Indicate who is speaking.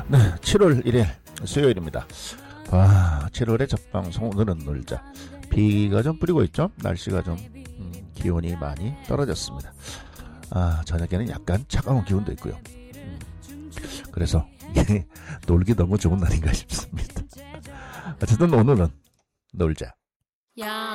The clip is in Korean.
Speaker 1: 네, 7월 1일 수요일입니다. 7월의 첫 방송 오늘은 놀자. 비가 좀 뿌리고 있죠. 날씨가 좀 기온이 많이 떨어졌습니다. 저녁에는 약간 차가운 기온도 있고요. 그래서 놀기 너무 좋은 날인가 싶습니다. 어쨌든 오늘은 놀자.